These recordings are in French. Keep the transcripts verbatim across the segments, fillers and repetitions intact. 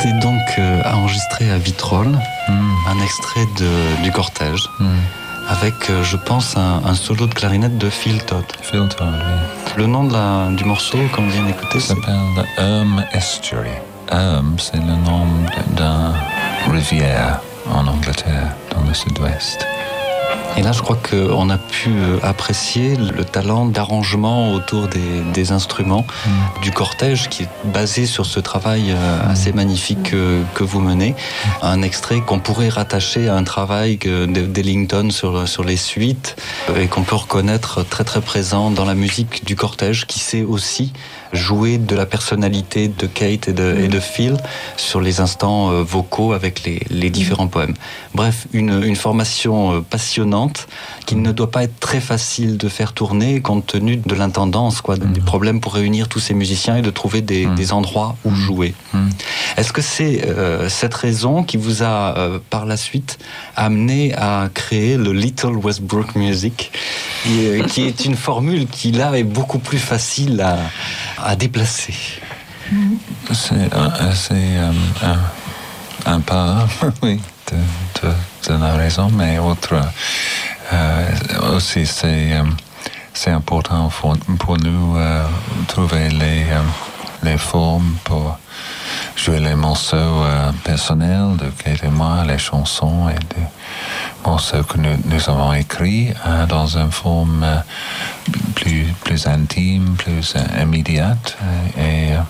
été donc euh, enregistré à Vitrolles, mm. un extrait de, du cortège, mm. avec, euh, je pense, un, un solo de clarinette de Phil Todd. Phil Todd, oui. Le nom de la, du morceau, comme vient d'écouter, ça s'appelle The Erm Estuary. Erm, c'est le nom d'une rivière en Angleterre, dans le sud-ouest. Et là, je crois qu'on a pu apprécier le talent d'arrangement autour des, des instruments mmh. du cortège, qui est basé sur ce travail mmh. assez magnifique que, que vous menez. Mmh. Un extrait qu'on pourrait rattacher à un travail d'Ellington sur, sur les suites et qu'on peut reconnaître très très présent dans la musique du cortège, qui sait aussi jouer de la personnalité de Kate et de, mmh. et de Phil sur les instants euh, vocaux avec les, les différents mmh. poèmes. Bref, une, une formation euh, passionnante qu'il ne doit pas être très facile de faire tourner compte tenu de l'intendance, quoi, mmh. des problèmes pour réunir tous ces musiciens et de trouver des, mmh. des endroits où jouer. Mmh. Est-ce que c'est euh, cette raison qui vous a euh, par la suite amené à créer le Little Westbrook Music, qui, euh, qui est une formule qui là est beaucoup plus facile à à déplacer? C'est, euh, c'est euh, un, un pas, oui, de, de, de la raison, mais autre euh, aussi c'est, euh, c'est important pour, pour nous euh, trouver les, euh, les formes pour jouer les morceaux euh, personnels de Kate et moi, les chansons et des morceaux que nous, nous avons écrits euh, dans une forme euh, plus, plus intime, plus euh, immédiate. Et, et,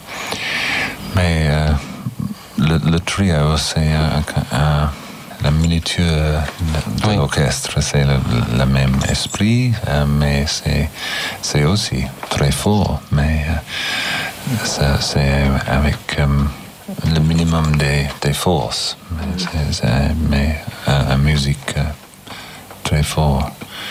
mais euh, le, le trio, c'est un, un, la miniature de oui. l'orchestre, c'est le, le même esprit, euh, mais c'est, c'est aussi très fort. Mais euh, ça, c'est avec euh, le minimum des, des forces, mais, c'est, c'est, mais euh, la musique euh, très fort.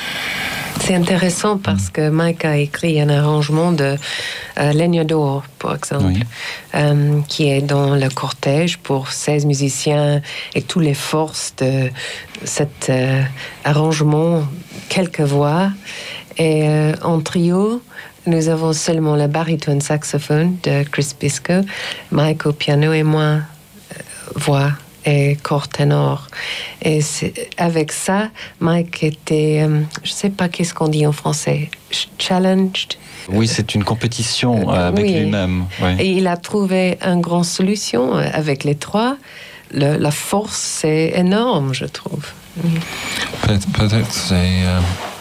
C'est intéressant parce que Mike a écrit un arrangement de euh, Leño d'Or, par exemple, oui. euh, qui est dans le cortège pour seize musiciens et toutes les forces de cet euh, arrangement, quelques voix. Et euh, en trio, nous avons seulement le baryton saxophone de Chris Bisco, Mike au piano et moi euh, voix et corps ténor. Et avec ça, Mike était, euh, je ne sais pas qu'est-ce qu'on dit en français, challenged. Oui, c'est une compétition euh, avec oui. lui-même. Oui. Et il a trouvé une grande solution avec les trois. Le, la force, c'est énorme, je trouve. Peut- peut-être c'est euh,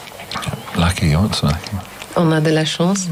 lucky also. On a de la chance.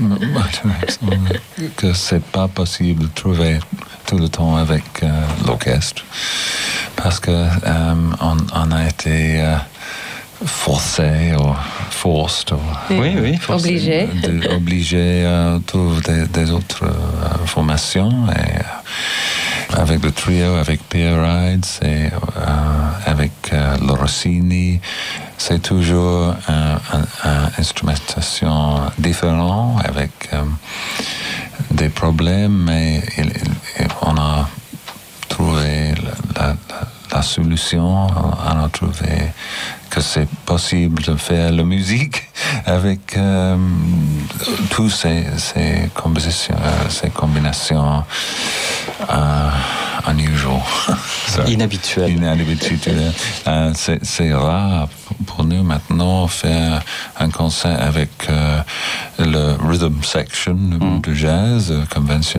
Que c'est pas possible de trouver tout le temps avec euh, l'orchestre, parce que euh, on, on a été euh, forcé ou forced, ou, oui, oui, forcé, obligé, de, obligé à trouver des, des autres euh, formations. Et euh, avec le trio, avec Pierre Rides et euh, avec euh, le Rossini, c'est toujours une un, un instrumentation différente avec euh, des problèmes, mais il, il, on a trouvé la, la, la solution, on a trouvé que c'est possible de faire la musique avec euh, toutes ces, ces compositions, euh, ces combinations euh, unusual. Inhabituelles. Inhabituelles. Euh, c'est, c'est rare pour nous maintenant faire un concert avec euh, le rhythm section mm. du jazz conventionnel.